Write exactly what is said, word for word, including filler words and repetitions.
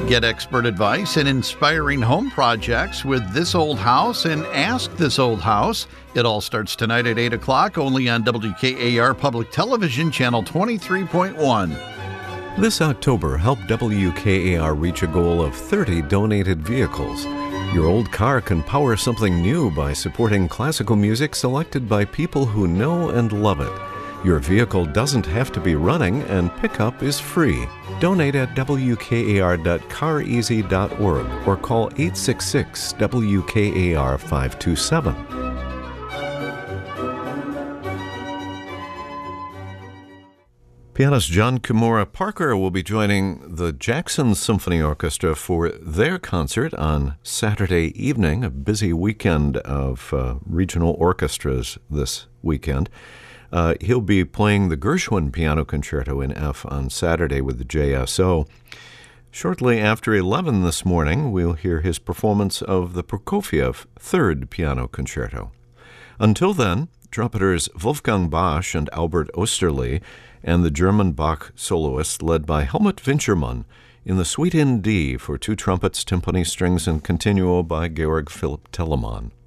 Get expert advice and inspiring home projects with This Old House and Ask This Old House. It all starts tonight at eight o'clock, only on W K A R Public Television, Channel twenty-three point one. This October, help W K A R reach a goal of thirty donated vehicles. Your old car can power something new by supporting classical music selected by people who know and love it. Your vehicle doesn't have to be running, and pickup is free. Donate at W K A R dot car easy dot org or call eight six six W K A R five two seven. Pianist John Kimura Parker will be joining the Jackson Symphony Orchestra for their concert on Saturday evening, a busy weekend of uh, regional orchestras this weekend. Uh, he'll be playing the Gershwin Piano Concerto in F on Saturday with the J S O. Shortly after eleven this morning, we'll hear his performance of the Prokofiev Third Piano Concerto. Until then, trumpeters Wolfgang Bosch and Albert Osterle and the German Bach soloists led by Helmut Winchermann in the Suite in D for two trumpets, timpani, strings, and continuo by Georg Philipp Telemann.